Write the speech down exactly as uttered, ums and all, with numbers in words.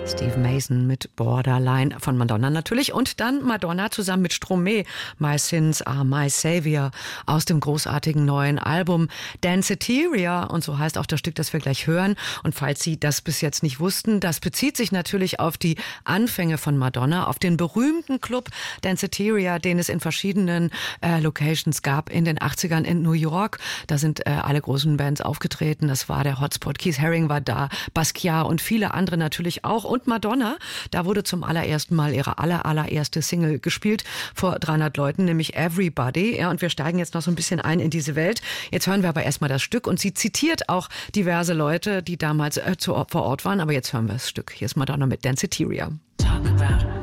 Steve Mason mit Borderline von Madonna natürlich und dann Madonna zusammen mit Stromae, My Sins Are My Savior aus dem großartigen neuen Album Danceteria und so heißt auch das Stück, das wir gleich hören. Und falls Sie das bis jetzt nicht wussten, das bezieht sich natürlich auf die Anfänge von Madonna, auf den berühmten Club Danceteria, den es in verschiedenen äh, Locations gab in den achtzigern in New York. Da sind äh, alle großen Bands aufgetreten, das war der Hotspot, Keith Haring war da, Basquiat und viele andere natürlich auch. Und Madonna, da wurde zum allerersten Mal ihre aller, allererste Single gespielt vor dreihundert Leuten, nämlich Everybody. Ja, und wir steigen jetzt noch so ein bisschen ein in diese Welt. Jetzt hören wir aber erstmal das Stück und sie zitiert auch diverse Leute, die damals äh, zu, vor Ort waren. Aber jetzt hören wir das Stück. Hier ist Madonna mit Danceteria. Talk about